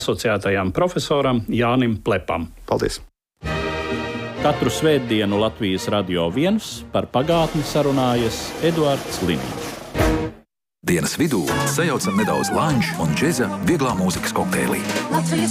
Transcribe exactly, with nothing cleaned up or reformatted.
asociētajam profesoram Jānim Plepam. Paldies! Katru svētdienu Latvijas Radio viens par pagātni sarunājas Eduards Liniņš. Dienas vidū sajaucam nedaudz lanču un džeza vieglā mūzikas kokteilī.